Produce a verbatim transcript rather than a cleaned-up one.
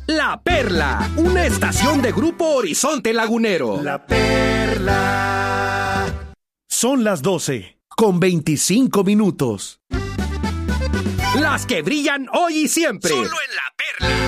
La Perla, una estación de Grupo Horizonte Lagunero. La Perla. Son las doce, con veinticinco minutos. Las que brillan hoy y siempre. Solo en La Perla.